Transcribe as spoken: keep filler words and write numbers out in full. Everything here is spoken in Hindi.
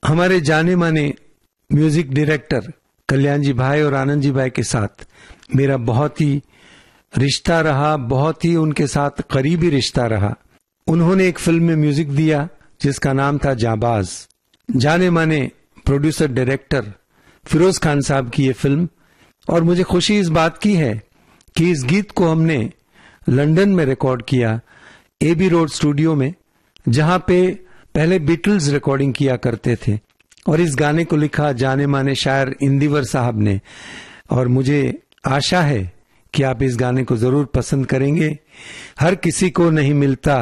हमारे जाने माने म्यूजिक डायरेक्टर कल्याण जी भाई और आनंद जी भाई के साथ मेरा बहुत ही रिश्ता रहा, बहुत ही उनके साथ करीबी रिश्ता रहा। उन्होंने एक फिल्म में म्यूजिक दिया जिसका नाम था जाबाज। जाने माने प्रोड्यूसर डायरेक्टर फिरोज खान साहब की ये फिल्म, और मुझे खुशी इस बात की है कि इस गीत को हमने लंदन में रिकॉर्ड किया, एबी रोड स्टूडियो में, जहां पे पहले बीटल्स रिकॉर्डिंग किया करते थे। और इस गाने को लिखा जाने माने शायर इंदिवर साहब ने। और मुझे आशा है कि आप इस गाने को जरूर पसंद करेंगे। हर किसी को नहीं मिलता